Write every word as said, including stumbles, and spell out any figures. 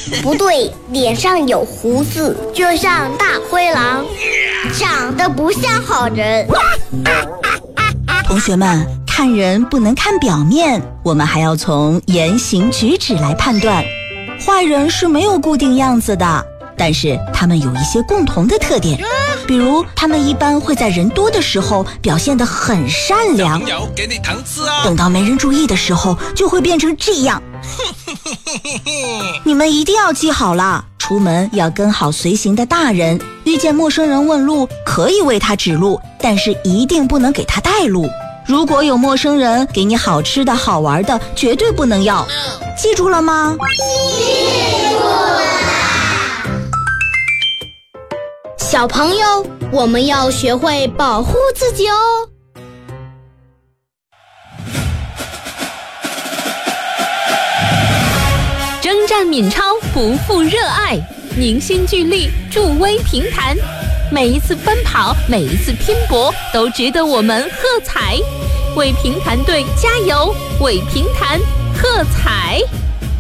不对，脸上有胡子，就像大灰狼，长得不像好人。 同学们，看人不能看表面，我们还要从言行举止来判断。坏人是没有固定样子的，但是他们有一些共同的特点，比如他们一般会在人多的时候表现得很善良， 小朋友给你糖吃啊， 等到没人注意的时候就会变成这样。你们一定要记好了，出门要跟好随行的大人，遇见陌生人问路可以为他指路，但是一定不能给他带路。如果有陌生人给你好吃的好玩的，绝对不能要，记住了吗？ 记住了。 小朋友，我们要学会保护自己哦。 征战闽超，不负热爱，凝心聚力，助威平潭。每一次奔跑，每一次拼搏，都值得我们喝彩。为平潭队加油，为平潭喝彩。